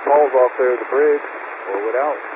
Falls all clear of the bridge, forward out.